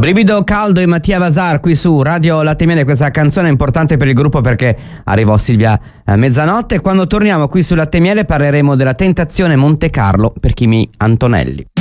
Brivido caldo e Mattia Vasar qui su Radio Latte Miele. Questa canzone è importante per il gruppo perché arrivò Silvia a mezzanotte. Quando torniamo qui su Latte Miele parleremo della Tentazione Monte Carlo per Kimi Antonelli.